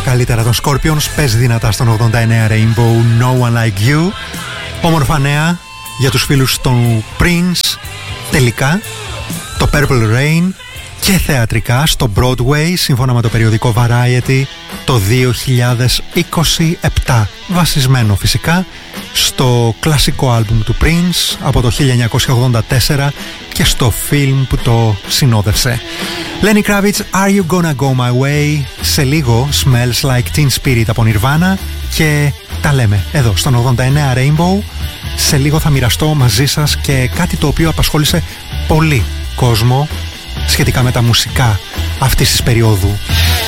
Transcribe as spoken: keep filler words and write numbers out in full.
καλύτερα των Scorpions. Πες δυνατά στον ογδόντα εννέα Rainbow, No One Like You. Όμορφα νέα για τους φίλους του Prince. Τελικά το Purple Rain και θεατρικά στο Broadway, σύμφωνα με το περιοδικό Variety, το δύο χιλιάδες είκοσι επτά, βασισμένο φυσικά στο κλασικό άλμπουμ του Prince από το χίλια εννιακόσια ογδόντα τέσσερα και στο φιλμ που το συνόδευσε. Lenny Kravitz, Are You Gonna Go My Way? Σε λίγο Smells Like Teen Spirit από Nirvana και τα λέμε εδώ στον ογδόντα εννέα Rainbow. Σε λίγο θα μοιραστώ μαζί σας και κάτι το οποίο απασχόλησε πολύ κόσμο σχετικά με τα μουσικά αυτής της περίοδου.